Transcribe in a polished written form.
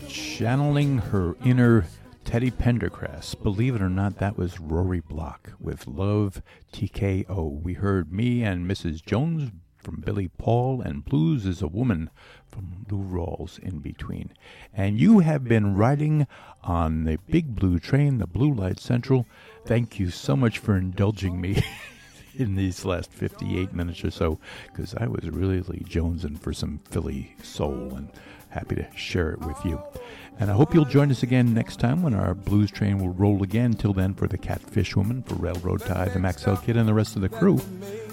channeling her inner Teddy Pendergrass. Believe it or not, that was Rory Block with Love TKO. We heard Me and Mrs. Jones from Billy Paul and Blues is a Woman from Lou Rawls in between. And you have been riding on the big blue train, the Blue Light Central. Thank you so much for indulging me in these last 58 minutes or so, because I was really jonesing for some Philly soul and happy to share it with you. And I hope you'll join us again next time when our blues train will roll again. Till then, for the Catfish Woman, for Railroad Tie, the Maxell Kid, and the rest of the crew,